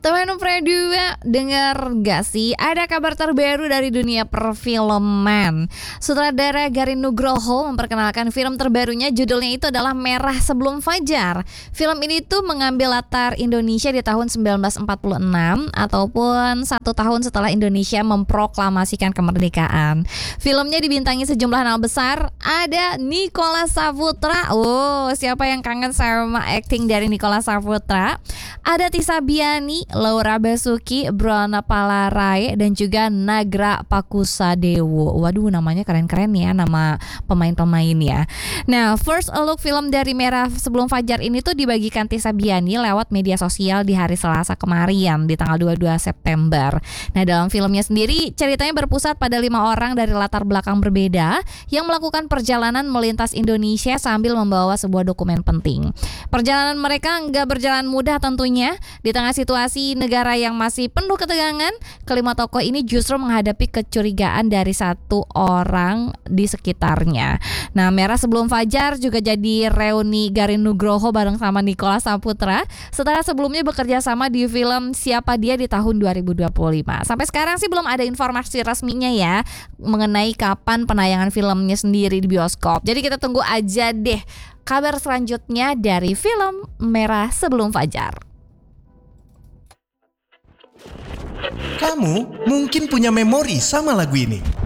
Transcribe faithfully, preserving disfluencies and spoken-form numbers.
Teman Pradua, denger gak sih ada kabar terbaru dari dunia perfilman? Sutradara Garin Nugroho memperkenalkan film terbarunya, judulnya itu adalah Merah Sebelum Fajar. Film ini tuh mengambil latar Indonesia di tahun sembilan belas empat puluh enam ataupun satu tahun setelah Indonesia memproklamasikan kemerdekaan. Filmnya dibintangi sejumlah nama besar, ada Nicholas Saputra. Oh, siapa yang kangen sama acting dari Nicholas Saputra? Ada Tisa Biani, Laura Basuki, Brana Palarai, dan juga Nagra Pakusadewo. Waduh, namanya keren-keren ya, nama pemain-pemain ya. Nah, first look film dari Merah Sebelum Fajar ini tuh dibagikan Tisa Biani lewat media sosial di hari Selasa kemarin, di tanggal dua puluh dua September. Nah, dalam filmnya sendiri, ceritanya berpusat pada lima orang dari latar belakang berbeda yang melakukan perjalanan melintas Indonesia sambil membawa sebuah dokumen penting. Perjalanan mereka nggak berjalan mudah tentunya. Di tengah situasi negara yang masih penuh ketegangan, kelima tokoh ini justru menghadapi kecurigaan dari satu orang di sekitarnya. Nah, Merah Sebelum Fajar juga jadi reuni Garin Nugroho bareng sama Nicholas Saputra setelah sebelumnya bekerja sama di film Siapa Dia di tahun dua ribu dua puluh lima. Sampai sekarang sih belum ada informasi resminya ya mengenai kapan penayangan filmnya sendiri di bioskop. Jadi kita tunggu aja deh kabar selanjutnya dari film Merah Sebelum Fajar. Kamu mungkin punya memori sama lagu ini.